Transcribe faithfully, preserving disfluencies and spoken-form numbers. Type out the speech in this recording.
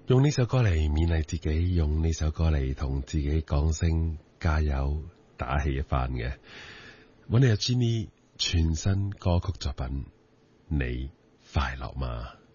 用呢首歌嚟勉勵自己，用呢首歌嚟同自己講聲加油，打氣一番嘅。揾你阿 Jenny 全新歌曲作品，你快樂嗎？